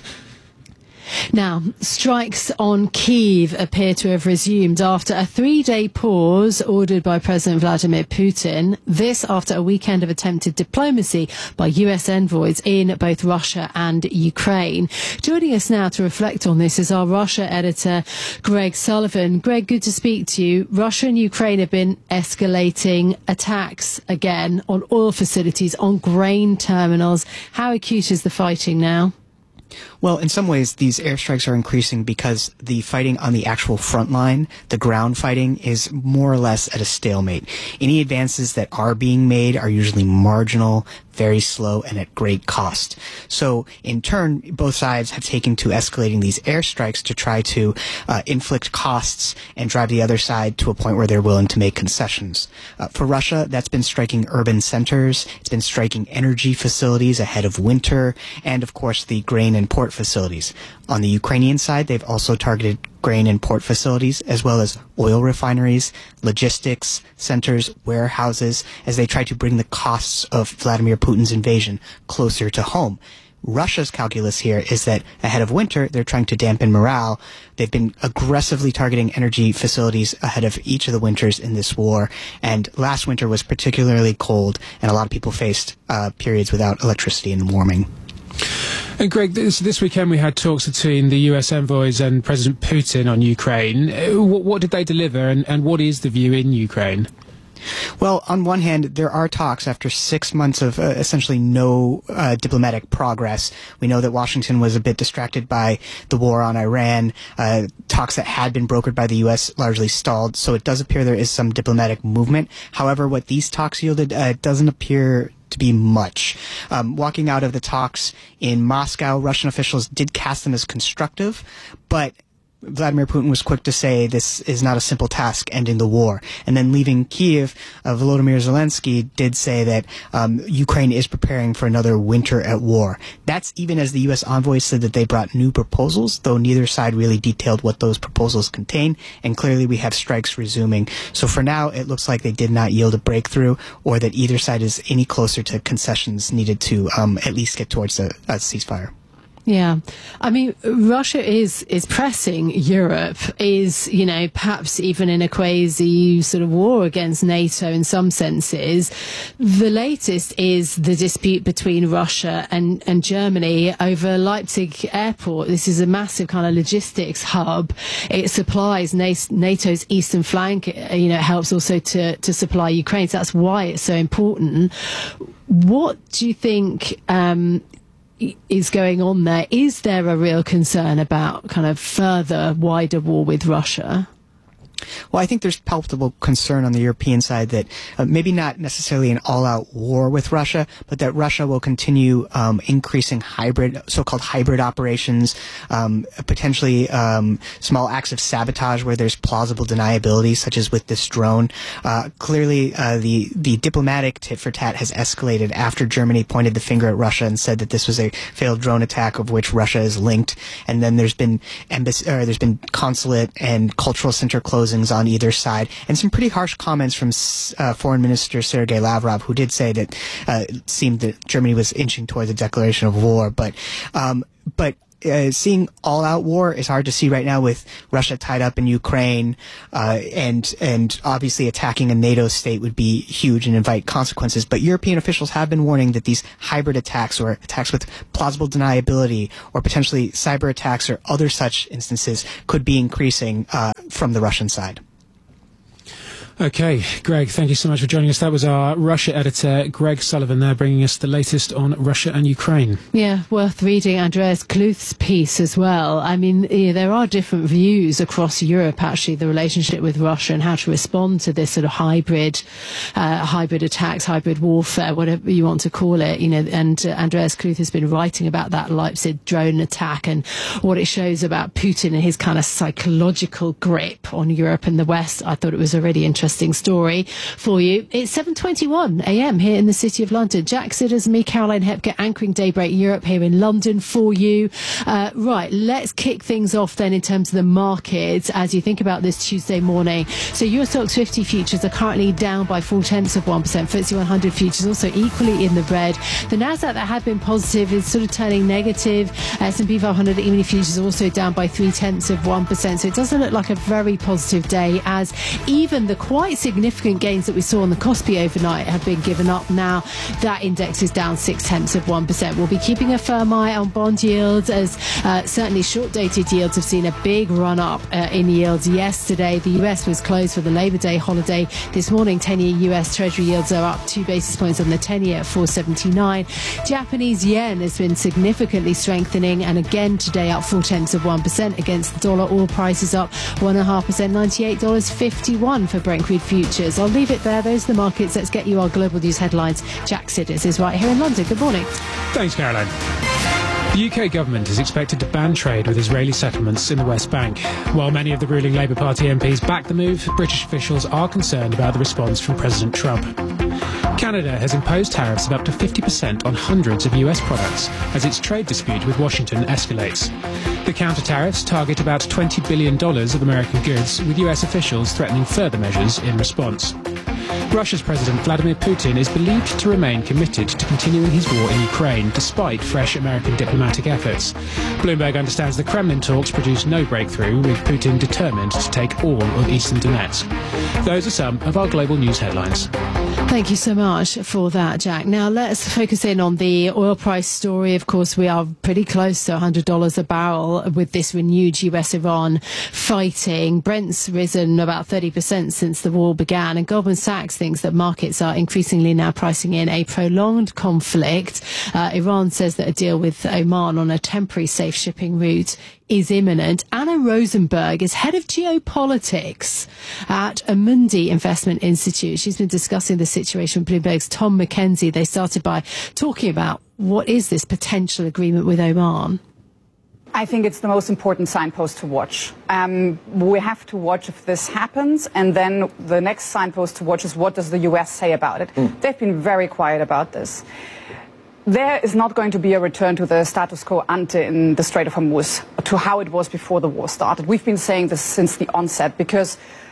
A: Now, strikes on Kyiv appear to have resumed after a three-day pause ordered by President Vladimir Putin. This after a weekend of attempted diplomacy by U S envoys in both Russia and Ukraine. Joining us now to reflect on this is our Russia editor, Greg Sullivan. Greg, good to speak to you. Russia and Ukraine have been escalating attacks again on oil facilities, on grain terminals. How acute is the fighting now?
E: Well, in some ways, these airstrikes are increasing because the fighting on the actual front line, the ground fighting, is more or less at a stalemate. Any advances that are being made are usually marginal, very slow, and at great cost. So, in turn, both sides have taken to escalating these airstrikes to try to uh, inflict costs and drive the other side to a point where they're willing to make concessions. Uh, for Russia, that's been striking urban centers, it's been striking energy facilities ahead of winter, and, of course, the grain and port facilities. On the Ukrainian side, they've also targeted grain and port facilities, as well as oil refineries, logistics centers, warehouses, as they try to bring the costs of Vladimir Putin's invasion closer to home. Russia's calculus here is that ahead of winter, they're trying to dampen morale. They've been aggressively targeting energy facilities ahead of each of the winters in this war. And last winter was particularly cold, and a lot of people faced uh, periods without electricity and warming.
T: And Greg, this, this weekend we had talks between the U S envoys and President Putin on Ukraine. What, what did they deliver, and, and what is the view in Ukraine?
E: Well, on one hand, there are talks after six months of uh, essentially no uh, diplomatic progress. We know that Washington was a bit distracted by the war on Iran. Uh, talks that had been brokered by the U S largely stalled, so it does appear there is some diplomatic movement. However, what these talks yielded uh, doesn't appear to be much. Um, walking out of the talks in Moscow, Russian officials did cast them as constructive, but Vladimir Putin was quick to say this is not a simple task, ending the war. And then leaving Kyiv, uh, Volodymyr Zelensky did say that um, Ukraine is preparing for another winter at war. That's even as the U S envoys said that they brought new proposals, though neither side really detailed what those proposals contain. And clearly we have strikes resuming. So for now, it looks like they did not yield a breakthrough, or that either side is any closer to concessions needed to um, at least get towards a, a ceasefire.
A: Yeah. I mean, Russia is, is pressing Europe, is, you know, perhaps even in a quasi sort of war against NATO in some senses. The latest is the dispute between Russia and, and Germany over Leipzig airport. This is a massive kind of logistics hub. It supplies NATO's eastern flank. You know, it helps also to, to supply Ukraine. So that's why it's so important. What do you think, um, is going on there? Is there a real concern about kind of further, wider war with Russia?
E: Well, I think there's palpable concern on the European side that uh, maybe not necessarily an all-out war with Russia, but that Russia will continue um, increasing hybrid, so-called hybrid operations, um, potentially um, small acts of sabotage where there's plausible deniability, such as with this drone. Uh, clearly, uh, the the diplomatic tit-for-tat has escalated after Germany pointed the finger at Russia and said that this was a failed drone attack of which Russia is linked. And then there's been embassy, or there's been consulate and cultural center closings on either side, and some pretty harsh comments from uh, Foreign Minister Sergei Lavrov, who did say that uh, it seemed that Germany was inching towards a declaration of war. But, um, but uh, seeing all-out war is hard to see right now with Russia tied up in Ukraine, uh, and and obviously attacking a NATO state would be huge and invite consequences. But European officials have been warning that these hybrid attacks, or attacks with plausible deniability, or potentially cyber attacks or other such instances, could be increasing uh, from the Russian side.
T: Okay, Greg, thank you so much for joining us. That was our Russia editor, Greg Sullivan, there bringing us the latest on Russia and Ukraine.
A: Yeah, worth reading Andreas Kluth's piece as well. I mean, yeah, there are different views across Europe, actually, the relationship with Russia and how to respond to this sort of hybrid, uh, hybrid attacks, hybrid warfare, whatever you want to call it. You know, and uh, Andreas Kluth has been writing about that Leipzig drone attack and what it shows about Putin and his kind of psychological grip on Europe and the West. I thought it was a really interesting Interesting story for you. It's seven twenty-one a m here in the City of London. Jack Sidders, me, Caroline Hepker, anchoring Daybreak Europe here in London for you. Uh, right, let's kick things off then in terms of the markets as you think about this Tuesday morning. So Euro Stoxx fifty futures are currently down by four tenths of one percent. F T S E one hundred futures also equally in the red. The Nasdaq that had been positive is sort of turning negative. S and P five hundred E-mini futures also down by three tenths of one percent. So it doesn't look like a very positive day, as even the quite significant gains that we saw on the Kospi overnight have been given up now. That index is down six tenths of one percent. We'll be keeping a firm eye on bond yields, as uh, certainly short-dated yields have seen a big run-up uh, in yields yesterday. The U S was closed for the Labor Day holiday. This morning, ten-year U S Treasury yields are up two basis points on the ten-year at four seventy-nine. Japanese yen has been significantly strengthening, and again today up four tenths of one percent against the dollar. Oil prices up one point five percent, ninety-eight dollars fifty-one for Brent crude futures. I'll leave it there. Those are the markets. Let's get you our global news headlines. Jack Sidders is right here in London. Good morning.
T: Thanks, Caroline. The U K government is expected to ban trade with Israeli settlements in the West Bank. While many of the ruling Labour Party M Ps back the move, British officials are concerned about the response from President Trump. Canada has imposed tariffs of up to fifty percent on hundreds of U S products as its trade dispute with Washington escalates. The counter-tariffs target about twenty billion dollars of American goods, with U S officials threatening further measures in response. Russia's President Vladimir Putin is believed to remain committed to continuing his war in Ukraine, despite fresh American diplomatic efforts. Bloomberg understands the Kremlin talks produced no breakthrough, with Putin determined to take all of eastern Donetsk. Those are some of our global news headlines.
A: Thank you so much for that, Jack. Now let's focus in on the oil price story. Of course, we are pretty close to one hundred dollars a barrel with this renewed U S Iran fighting. Brent's risen about thirty percent since the war began, and Goldman Sachs thinks that markets are increasingly now pricing in a prolonged conflict. Uh, Iran says that a deal with Oman on a temporary safe shipping route is imminent. Anna Rosenberg is head of geopolitics at Amundi Investment Institute. She's been discussing the situation with Bloomberg's Tom McKenzie. They started by talking about what is this potential agreement with Oman.
I: I think it's the most important signpost to watch. Um, we have to watch if this happens, and then the next signpost to watch is what does the U S say about it. Mm. They've been very quiet about this. There is not going to be a return to the status quo ante in the Strait of Hormuz, to how it was before the war started. We've been saying this since the onset, because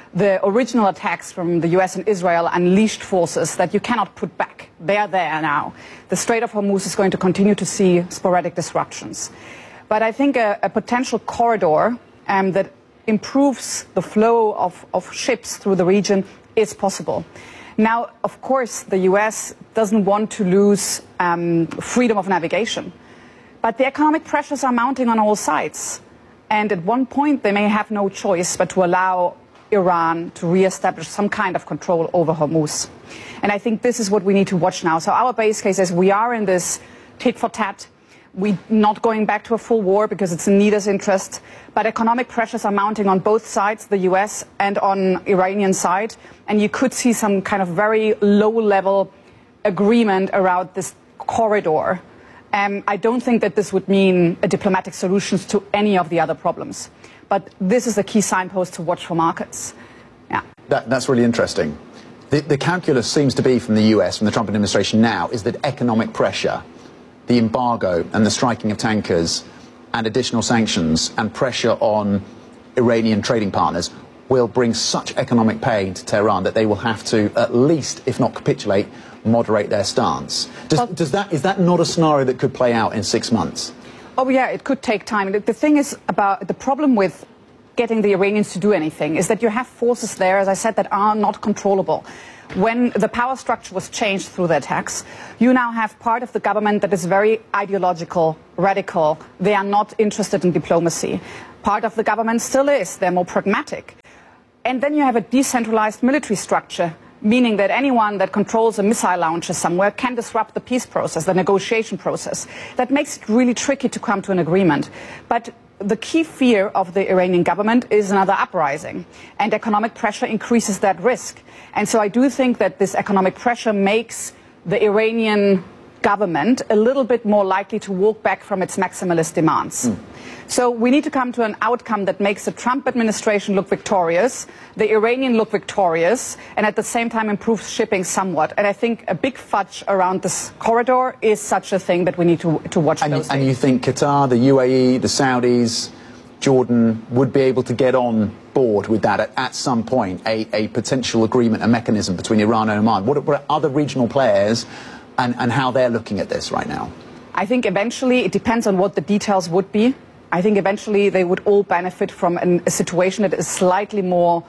I: the original attacks from the U S and Israel unleashed forces that you cannot put back. They are there now. The Strait of Hormuz is going to continue to see sporadic disruptions. But I think a, a potential corridor um, that improves the flow of, of ships through the region is possible. Now, of course, the U S doesn't want to lose um, freedom of navigation. But the economic pressures are mounting on all sides. And at one point, they may have no choice but to allow Iran to reestablish some kind of control over Hormuz. And I think this is what we need to watch now. So our base case is we are in this tit for tat. We're not going back to a full war because it's in neither's interest. But economic pressures are mounting on both sides, the U S and on Iranian side. And you could see some kind of very low-level agreement around this corridor. Um, I don't think that this would mean a diplomatic solution to any of the other problems. But this is a key signpost to watch for markets. Yeah.
J: That, that's really interesting. The, the calculus seems to be from the U S, from the Trump administration now, is that economic pressure, the embargo and the striking of tankers and additional sanctions and pressure on Iranian trading partners will bring such economic pain to Tehran that they will have to at least, if not capitulate, moderate their stance. Does, well, does that, is that not a scenario that could play out in six months?
I: Oh, yeah, it could take time. The thing is about the problem with getting the Iranians to do anything is that you have forces there, as I said, that are not controllable. When the power structure was changed through the attacks, you now have part of the government that is very ideological, radical. They are not interested in diplomacy. Part of the government still is. They're more pragmatic. And then you have a decentralized military structure, meaning that anyone that controls a missile launcher somewhere can disrupt the peace process, the negotiation process. That makes it really tricky to come to an agreement. But the key fear of the Iranian government is another uprising, and economic pressure increases that risk. And so I do think that this economic pressure makes the Iranian government a little bit more likely to walk back from its maximalist demands. Mm. So we need to come to an outcome that makes the Trump administration look victorious, the Iranian look victorious, and at the same time improves shipping somewhat. And I think a big fudge around this corridor is such a thing that we need to, to watch
J: and,
I: closely.
J: And you think Qatar, the U A E, the Saudis, Jordan would be able to get on board with that at, at some point, a, a potential agreement, a mechanism between Iran and Oman? What, what are other regional players and, and how they're looking at this right now?
I: I think eventually it depends on what the details would be. I think eventually they would all benefit from an, a situation that is slightly more,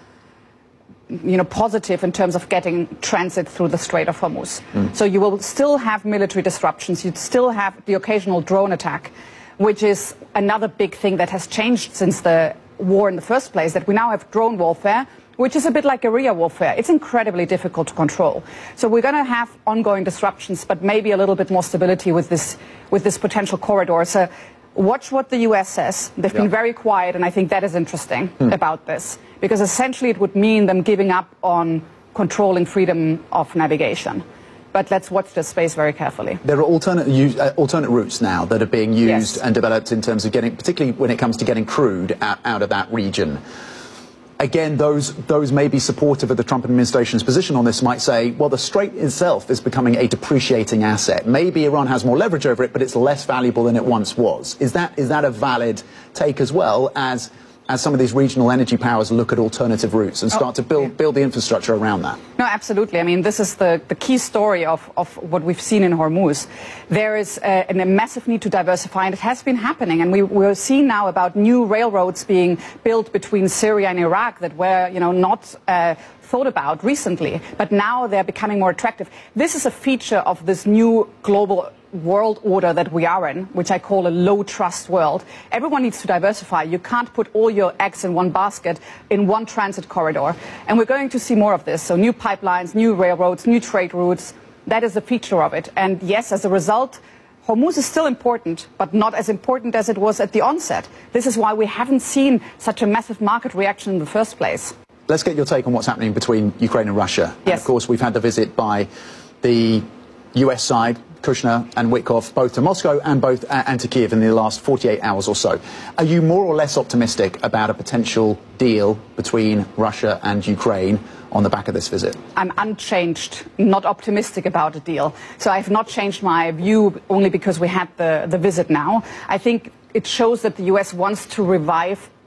I: you know, positive in terms of getting transit through the Strait of Hormuz. Mm. So you will still have military disruptions. You'd still have the occasional drone attack, which is another big thing that has changed since the war in the first place, that we now have drone warfare, which is a bit like guerrilla warfare. It's incredibly difficult to control. So we're going to have ongoing disruptions, but maybe a little bit more stability with this, with this potential corridor. So watch what the U S says. They've yeah. been very quiet, and I think that is interesting hmm. about this, because essentially it would mean them giving up on controlling freedom of navigation. But let's watch this space very carefully.
J: There are alternate, uh, alternate routes now that are being used yes. and developed in terms of getting, particularly when it comes to getting crude out, out of that region. Again, those, those may be supportive of the Trump administration's position on this, might say, well, the Strait itself is becoming a depreciating asset. Maybe Iran has more leverage over it, but it's less valuable than it once was. Is that, is that a valid take as well as, as some of these regional energy powers look at alternative routes and start oh, to build, yeah. build the infrastructure around that?
I: No, absolutely. I mean, this is the, the key story of, of what we've seen in Hormuz. There is a, a massive need to diversify, and it has been happening. And we, we're seeing now about new railroads being built between Syria and Iraq that were, you know, not uh, thought about recently, but now they're becoming more attractive. This is a feature of this new global world order that we are in, which I call a low trust world. Everyone needs to diversify. You can't put all your eggs in one basket in one transit corridor. And we're going to see more of this. So new pipelines, new railroads, new trade routes. That is a feature of it. And yes, as a result, Hormuz is still important, but not as important as it was at the onset. This is why we haven't seen such a massive market reaction in the first place.
J: Let's get your take on what's happening between Ukraine and Russia. Yes. And of course, we've had the visit by the U S side, Kushner and Witkoff, both to Moscow and both uh, and to Kiev in the last forty-eight hours or so. Are you more or less optimistic about a potential deal between Russia and Ukraine on the back of this visit?
I: I'm unchanged, not optimistic about a deal. So I have not changed my view only because we had the, the visit now. I think it shows that the U S wants to revive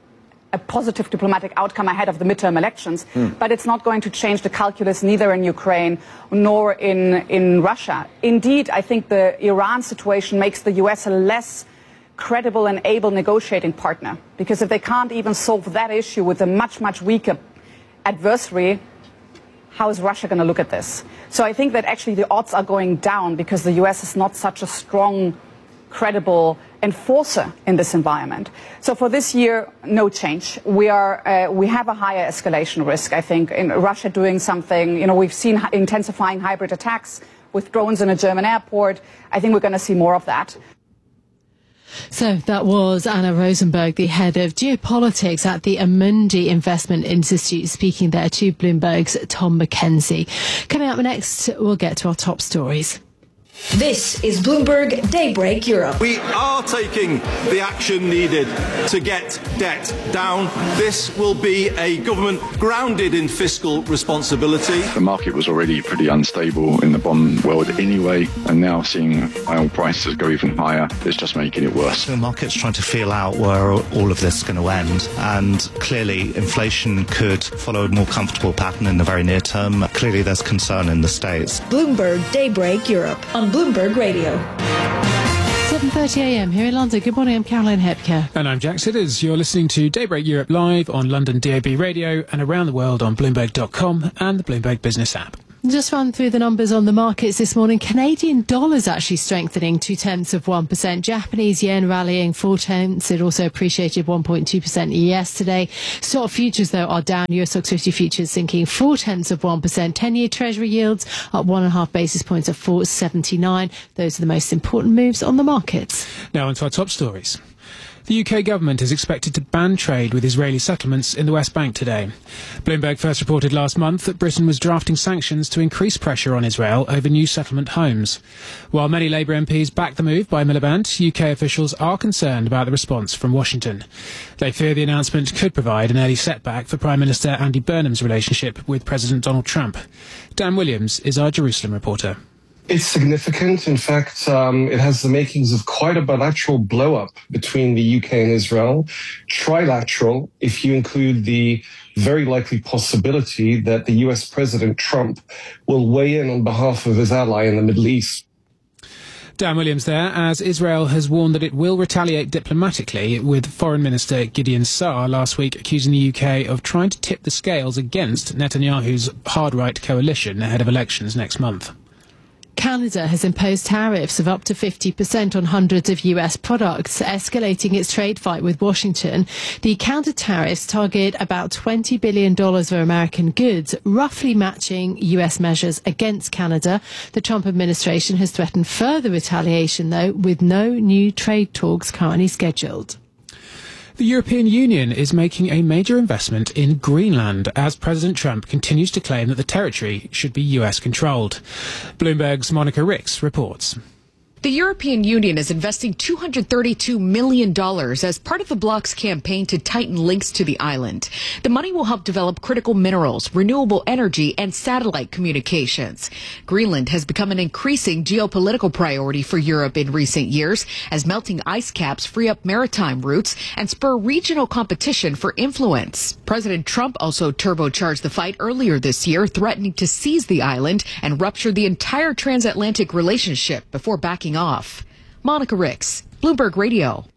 I: a positive diplomatic outcome ahead of the midterm elections, mm. but it's not going to change the calculus neither in Ukraine nor in, in Russia. Indeed, I think the Iran situation makes the U S a less credible and able negotiating partner, because if they can't even solve that issue with a much, much weaker adversary, how is Russia going to look at this? So I think that actually the odds are going down because the U S is not such a strong, credible enforcer in this environment. So for this year, no change. We are uh, we have a higher escalation risk, I think, in Russia doing something. You know, we've seen intensifying hybrid attacks with drones in a German airport. I think we're going to see more of that.
A: So that was Anna Rosenberg, the head of geopolitics at the Amundi Investment Institute, speaking there to Bloomberg's Tom McKenzie. Coming up next, we'll get to our top stories.
G: This is Bloomberg Daybreak Europe.
K: We are taking the action needed to get debt down. This will be a government grounded in fiscal responsibility.
L: The market was already pretty unstable in the bond world anyway, and now seeing oil prices go even higher is just making it worse.
X: The market's trying to feel out where all of this is going to end, and clearly inflation could follow a more comfortable pattern in the very near term. Clearly there's concern in the States.
G: Bloomberg Daybreak Europe on Bloomberg Radio.
A: seven thirty a m here in London. Good morning, I'm Caroline Hepker.
T: And I'm Jack Sidders. You're listening to Daybreak Europe live on London D A B Radio and around the world on Bloomberg dot com and the Bloomberg Business app.
A: Just run through the numbers on the markets this morning. Canadian dollars actually strengthening two tenths of one percent. Japanese yen rallying four tenths. It also appreciated one point two percent yesterday. Stock futures, though, are down. U S Stoxx fifty futures sinking four tenths of one percent. ten-year Treasury yields up one and a half basis points at four seventy-nine. Those are the most important moves on the markets.
T: Now onto our top stories. The U K government is expected to ban trade with Israeli settlements in the West Bank today. Bloomberg first reported last month that Britain was drafting sanctions to increase pressure on Israel over new settlement homes. While many Labour M Ps back the move by Miliband, U K officials are concerned about the response from Washington. They fear the announcement could provide an early setback for Prime Minister Andy Burnham's relationship with President Donald Trump. Dan Williams is our Jerusalem reporter.
Y: It's significant. In fact, um, it has the makings of quite a bilateral blow-up between the U K and Israel. Trilateral, if you include the very likely possibility that the U S President Trump will weigh in on behalf of his ally in the Middle East.
T: Dan Williams there, as Israel has warned that it will retaliate diplomatically, with Foreign Minister Gideon Saar last week accusing the U K of trying to tip the scales against Netanyahu's hard-right coalition ahead of elections next month.
A: Canada has imposed tariffs of up to fifty percent on hundreds of U S products, escalating its trade fight with Washington. The counter-tariffs target about twenty billion dollars of American goods, roughly matching U S measures against Canada. The Trump administration has threatened further retaliation, though, with no new trade talks currently scheduled.
T: The European Union is making a major investment in Greenland as President Trump continues to claim that the territory should be U S controlled. Bloomberg's Monica Ricks reports.
Z: The European Union is investing two hundred thirty-two million dollars as part of the bloc's campaign to tighten links to the island. The money will help develop critical minerals, renewable energy, and satellite communications. Greenland has become an increasing geopolitical priority for Europe in recent years as melting ice caps free up maritime routes and spur regional competition for influence. President Trump also turbocharged the fight earlier this year, threatening to seize the island and rupture the entire transatlantic relationship before backing off. Monica Ricks, Bloomberg Radio.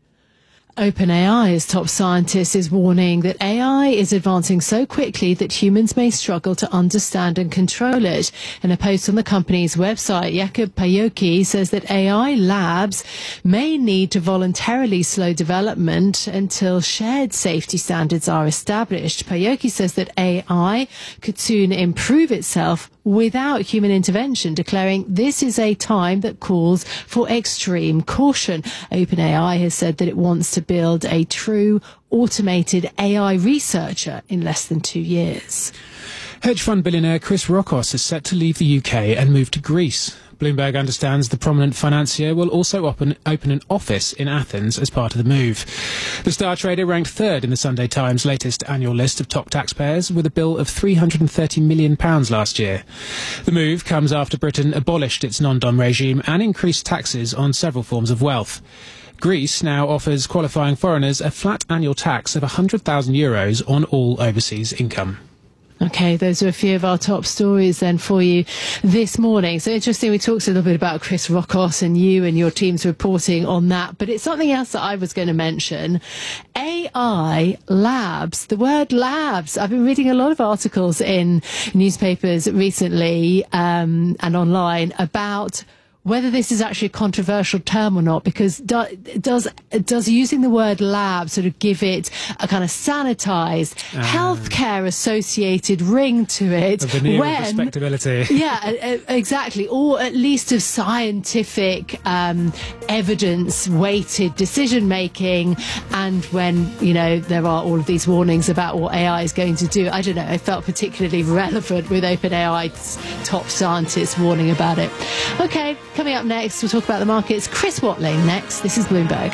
A: OpenAI's top scientist is warning that A I is advancing so quickly that humans may struggle to understand and control it. In a post on the company's website, Jakub Pajocki says that A I labs may need to voluntarily slow development until shared safety standards are established. Pajocki says that A I could soon improve itself without human intervention, declaring this is a time that calls for extreme caution. OpenAI has said that it wants to build a true automated A I researcher in less than two years.
T: Hedge fund billionaire Chris Rockos is set to leave the U K and move to Greece. Bloomberg understands the prominent financier will also open, open an office in Athens as part of the move. The star trader ranked third in the Sunday Times' latest annual list of top taxpayers with a bill of three hundred thirty million pounds last year. The move comes after Britain abolished its non-dom regime and increased taxes on several forms of wealth. Greece now offers qualifying foreigners a flat annual tax of one hundred thousand euros on all overseas income.
A: Okay, those are a few of our top stories then for you this morning. So interesting, we talked a little bit about Chris Rockos and you and your team's reporting on that, but it's something else that I was going to mention. A I labs, the word labs. I've been reading a lot of articles in newspapers recently um, and online about whether this is actually a controversial term or not, because do, does does using the word lab sort of give it a kind of sanitized, uh, healthcare associated ring to it?
T: A veneer
A: when,
T: of respectability.
A: Yeah, exactly. Or at least of scientific um, evidence-weighted decision-making. And when, you know, there are all of these warnings about what A I is going to do, I don't know, it felt particularly relevant with OpenAI's top scientists warning about it. Okay. Coming up next, we'll talk about the markets. Chris Watling next. This is Bloomberg.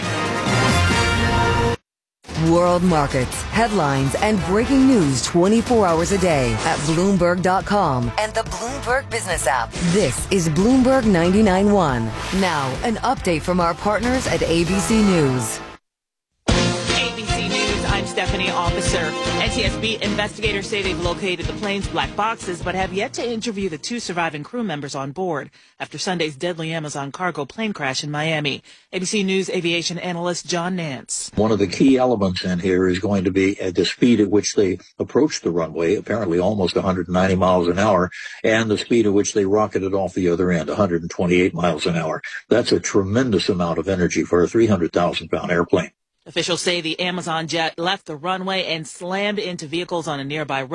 B: World markets, headlines, and breaking news twenty-four hours a day at Bloomberg dot com and the Bloomberg Business app. This is Bloomberg ninety-nine point one. Now, an update from our partners at A B C News.
N: A B C News, I'm Stephanie Officer. N T S B investigators say they've located the plane's black boxes, but have yet to interview the two surviving crew members on board after Sunday's deadly Amazon cargo plane crash in Miami. A B C News aviation analyst John Nance.
P: One of the key elements in here is going to be at the speed at which they approached the runway, apparently almost one hundred ninety miles an hour, and the speed at which they rocketed off the other end, one hundred twenty-eight miles an hour. That's a tremendous amount of energy for a three hundred thousand pound airplane.
N: Officials say the Amazon jet left the runway and slammed into vehicles on a nearby road.